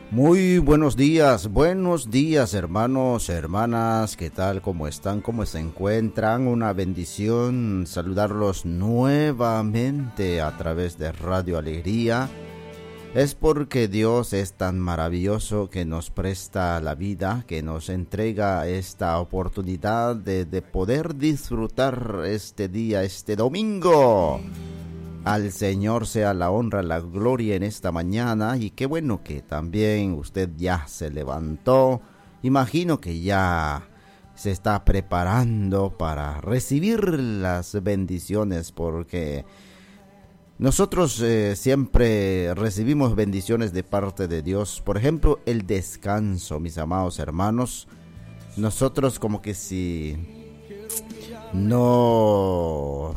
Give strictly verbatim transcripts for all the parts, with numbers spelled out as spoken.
Muy buenos días, buenos días hermanos, hermanas, ¿qué tal? ¿Cómo están? ¿Cómo se encuentran? Una bendición saludarlos nuevamente a través de Radio Alegría. Es porque Dios es tan maravilloso que nos presta la vida, que nos entrega esta oportunidad de, de poder disfrutar este día, este domingo. Al Señor sea la honra, la gloria en esta mañana, y qué bueno que también usted ya se levantó. Imagino que ya se está preparando para recibir las bendiciones, porque nosotros eh, siempre recibimos bendiciones de parte de Dios. Por ejemplo, el descanso, mis amados hermanos. Nosotros como que si no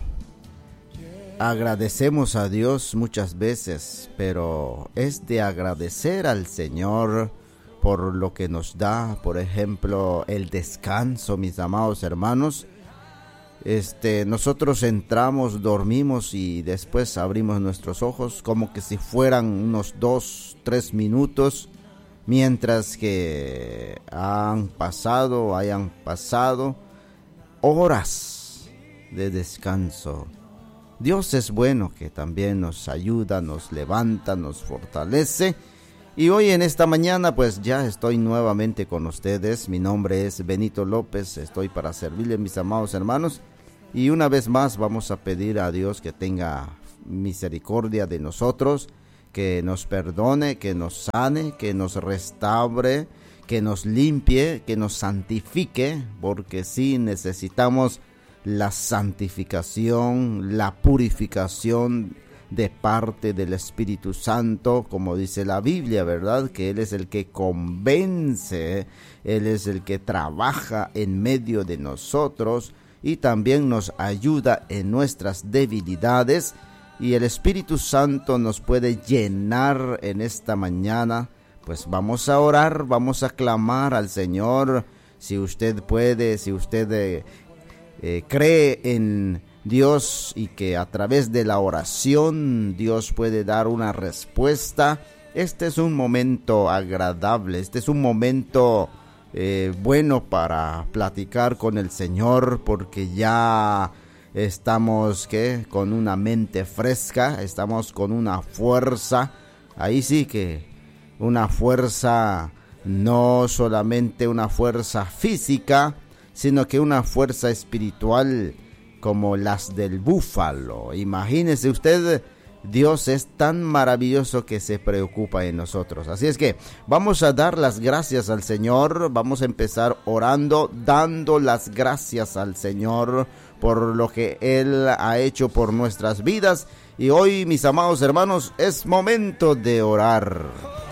agradecemos a Dios muchas veces, pero es de agradecer al Señor por lo que nos da, por ejemplo, el descanso, mis amados hermanos. Este, nosotros entramos, dormimos y después abrimos nuestros ojos como que si fueran unos dos, tres minutos, mientras que han pasado, hayan pasado horas de descanso. Dios es bueno, que también nos ayuda, nos levanta, nos fortalece. Y hoy en esta mañana pues ya estoy nuevamente con ustedes. Mi nombre es Benito López, estoy para servirles, mis amados hermanos. Y una vez más vamos a pedir a Dios que tenga misericordia de nosotros, que nos perdone, que nos sane, que nos restaure, que nos limpie, que nos santifique, porque sí necesitamos la santificación, la purificación de parte del Espíritu Santo, como dice la Biblia, ¿verdad? Que Él es el que convence, Él es el que trabaja en medio de nosotros y también nos ayuda en nuestras debilidades, y el Espíritu Santo nos puede llenar en esta mañana. Pues vamos a orar, vamos a clamar al Señor. Si usted puede, si usted eh, Eh, cree en Dios y que a través de la oración Dios puede dar una respuesta, este es un momento agradable, este es un momento eh, bueno para platicar con el Señor, porque ya estamos ¿qué? con una mente fresca, estamos con una fuerza, ahí sí que una fuerza, no solamente una fuerza física, sino que una fuerza espiritual como las del búfalo. Imagínese usted, Dios es tan maravilloso que se preocupa en nosotros. Así es que vamos a dar las gracias al Señor, vamos a empezar orando, dando las gracias al Señor por lo que Él ha hecho por nuestras vidas. Y hoy, mis amados hermanos, es momento de orar.